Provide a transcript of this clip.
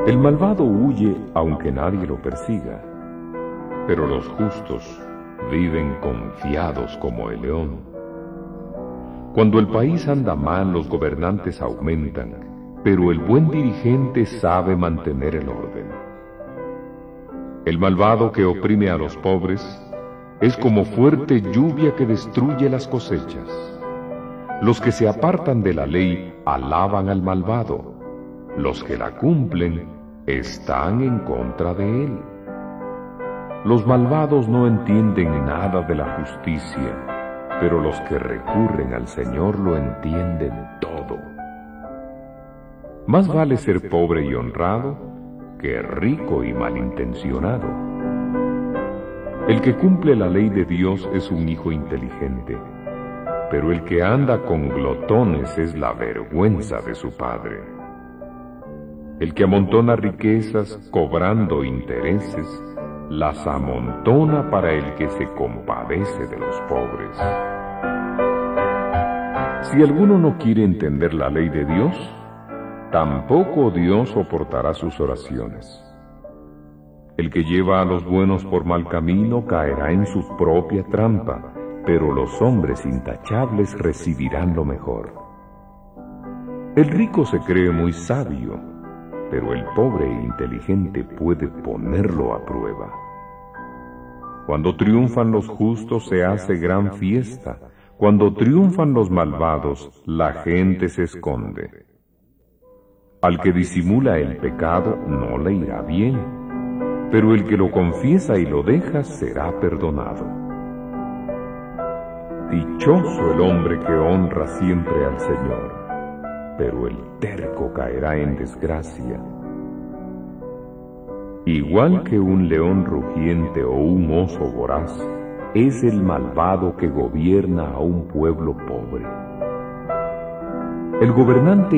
El malvado huye aunque nadie lo persiga, pero los justos viven confiados como el león. Cuando el país anda mal, los gobernantes aumentan, pero el buen dirigente sabe mantener el orden. El malvado que oprime a los pobres es como fuerte lluvia que destruye las cosechas. Los que se apartan de la ley alaban al malvado. Los que la cumplen están en contra de él. Los malvados no entienden nada de la justicia, pero los que recurren al Señor lo entienden todo. Más vale ser pobre y honrado que rico y malintencionado. El que cumple la ley de Dios es un hijo inteligente, pero el que anda con glotones es la vergüenza de su padre. El que amontona riquezas cobrando intereses, las amontona para el que se compadece de los pobres. Si alguno no quiere entender la ley de Dios, tampoco Dios soportará sus oraciones. El que lleva a los buenos por mal camino caerá en su propia trampa, pero los hombres intachables recibirán lo mejor. El rico se cree muy sabio, pero el pobre e inteligente puede ponerlo a prueba. Cuando triunfan los justos se hace gran fiesta, cuando triunfan los malvados la gente se esconde. Al que disimula el pecado no le irá bien, pero el que lo confiesa y lo deja será perdonado. Dichoso el hombre que honra siempre al Señor, pero el terco caerá en desgracia. Igual que un león rugiente o un oso voraz, es el malvado que gobierna a un pueblo pobre. El gobernante